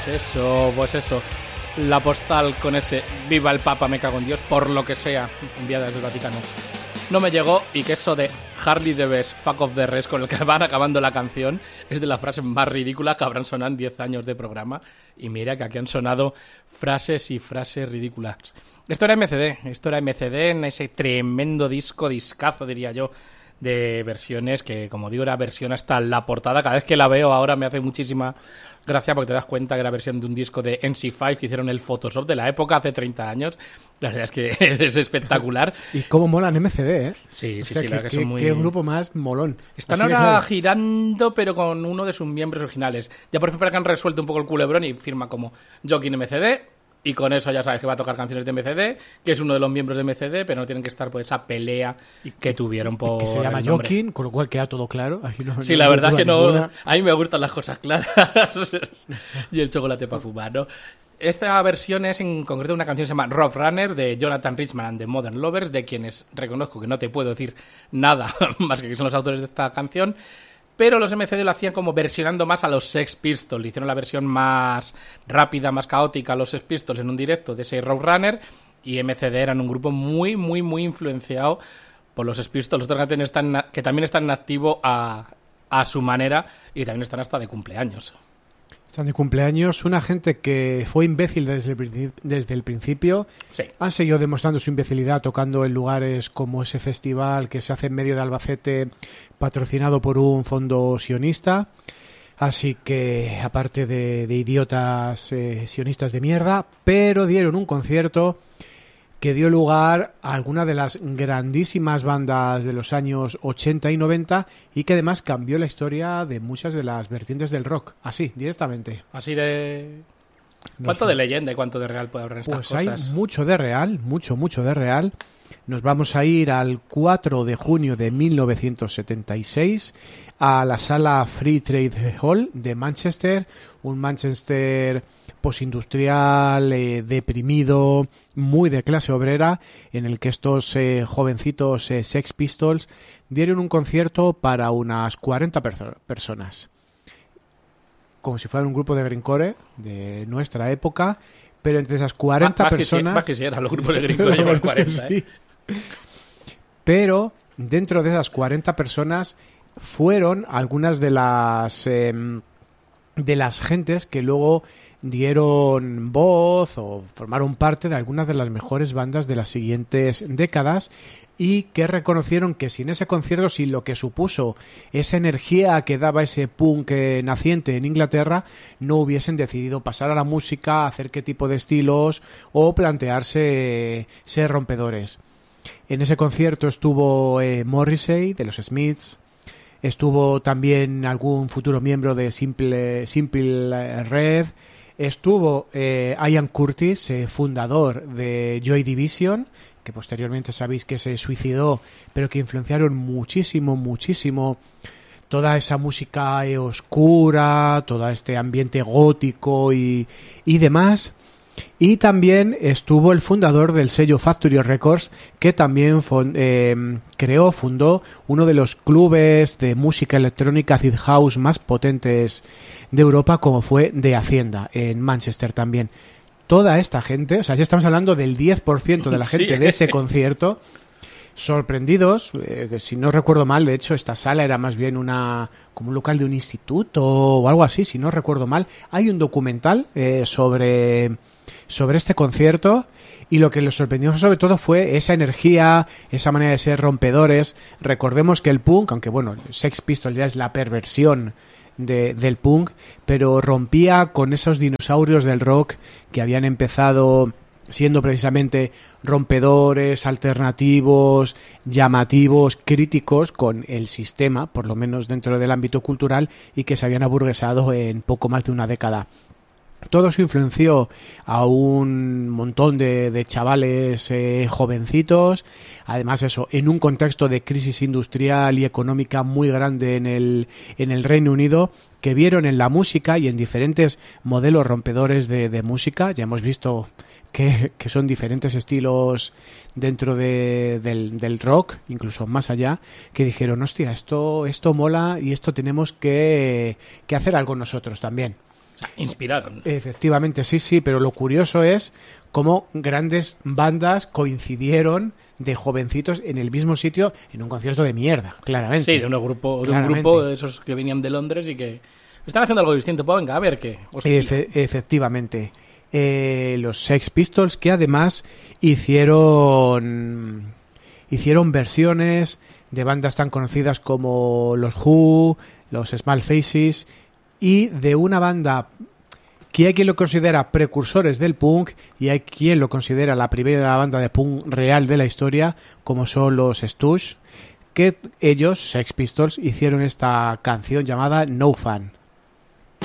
Pues eso. La postal con ese "Viva el Papa, me cago en Dios", por lo que sea, enviada desde el Vaticano, no me llegó, y que eso de "Hardly the best, fuck off the rest", con el que van acabando la canción, es de las frases más ridículas que habrán sonado en 10 años de programa. Y mira que aquí han sonado frases y frases ridículas. Esto era MCD en ese tremendo discazo, diría yo, de versiones que, como digo, era versión hasta la portada. Cada vez que la veo ahora me hace muchísima gracia porque te das cuenta que era versión de un disco de NC5 que hicieron el Photoshop de la época, hace 30 años. La verdad es que es espectacular. Y cómo molan MCD, ¿eh? Sí, o sea, la verdad que son muy... Qué grupo más molón. Están Así ahora que, girando, pero con uno de sus miembros originales. Ya por ejemplo que han resuelto un poco el culebrón y firma como Joaquín MCD. Y con eso ya sabes que va a tocar canciones de MCD, que es uno de los miembros de MCD, pero no tienen que estar por esa pelea que tuvieron por... que se llama Joaquín, con lo cual queda todo claro. Sí, la verdad es que no... A mí me gustan las cosas claras y el chocolate para fumar, ¿no? Esta versión es en concreto una canción que se llama Rough Runner, de Jonathan Richman and the Modern Lovers, de quienes reconozco que no te puedo decir nada más que son los autores de esta canción. Pero los MCD lo hacían como versionando más a los Sex Pistols. Hicieron la versión más rápida, más caótica a los Sex Pistols en un directo de ese Roadrunner. Y MCD eran un grupo muy, muy, muy influenciado por los Sex Pistols. Los otros que también están en activo a su manera y también están hasta de cumpleaños. Están de cumpleaños. Una gente que fue imbécil desde el principio. Sí. Han seguido demostrando su imbecilidad tocando en lugares como ese festival que se hace en medio de Albacete, patrocinado por un fondo sionista. Así que, aparte de idiotas sionistas de mierda, pero dieron un concierto que dio lugar a alguna de las grandísimas bandas de los años 80 y 90 y que además cambió la historia de muchas de las vertientes del rock, así, directamente. Así de... ¿Cuánto de leyenda y cuánto de real puede haber en estas cosas? Pues hay mucho de real, mucho de real. Nos vamos a ir al 4 de junio de 1976 a la sala Free Trade Hall de Manchester, un Manchester postindustrial, deprimido, muy de clase obrera, en el que estos jovencitos Sex Pistols dieron un concierto para unas 40 personas. Como si fuera un grupo de grindcore de nuestra época, pero entre esas 40 personas... Más quisiera los grupos de grindcore llevan 40, sí. Pero dentro de esas 40 personas fueron algunas de las gentes que luego dieron voz o formaron parte de algunas de las mejores bandas de las siguientes décadas y que reconocieron que sin ese concierto, sin lo que supuso esa energía que daba ese punk naciente en Inglaterra, no hubiesen decidido pasar a la música, hacer qué tipo de estilos o plantearse ser rompedores. En ese concierto estuvo Morrissey de los Smiths, estuvo también algún futuro miembro de Simple Red, estuvo Ian Curtis, fundador de Joy Division, que posteriormente sabéis que se suicidó, pero que influenciaron muchísimo toda esa música oscura, todo este ambiente gótico y demás. Y también estuvo el fundador del sello Factory Records, que también fundó uno de los clubes de música electrónica acid house más potentes de Europa, como fue de Hacienda, en Manchester también. Toda esta gente, o sea, ya estamos hablando del 10% de la gente de ese concierto, sorprendidos, que si no recuerdo mal, de hecho esta sala era más bien como un local de un instituto o algo así, si no recuerdo mal. Hay un documental sobre este concierto y lo que les sorprendió sobre todo fue esa energía, esa manera de ser rompedores. Recordemos que el punk, aunque bueno, Sex Pistols ya es la perversión del punk, pero rompía con esos dinosaurios del rock que habían empezado siendo precisamente rompedores, alternativos, llamativos, críticos con el sistema, por lo menos dentro del ámbito cultural, y que se habían aburguesado en poco más de una década. Todo eso influenció a un montón de chavales jovencitos, además eso, en un contexto de crisis industrial y económica muy grande en el Reino Unido, que vieron en la música y en diferentes modelos rompedores de música. Ya hemos visto que son diferentes estilos dentro del rock, incluso más allá, que dijeron, hostia, esto mola y esto tenemos que hacer algo nosotros también. O sea, inspiraron. Efectivamente, sí, pero lo curioso es cómo grandes bandas coincidieron de jovencitos en el mismo sitio en un concierto de mierda, claramente. Sí, de un grupo de esos que venían de Londres y que están haciendo algo distinto. Pues venga, a ver qué. Efectivamente. Los Sex Pistols, que además hicieron versiones de bandas tan conocidas como los Who, los Small Faces, y de una banda que hay quien lo considera precursores del punk y hay quien lo considera la primera banda de punk real de la historia, como son los Stooges, que ellos, Sex Pistols, hicieron esta canción llamada No Fun.